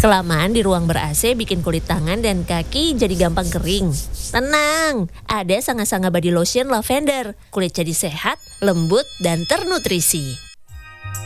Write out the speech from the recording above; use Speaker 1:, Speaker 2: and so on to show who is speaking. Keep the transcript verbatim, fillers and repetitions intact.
Speaker 1: Kelamaan di ruang ber-A C bikin kulit tangan dan kaki jadi gampang kering. Tenang, ada Sanga Sanga Body Lotion Lavender. Kulit jadi sehat, lembut, dan ternutrisi.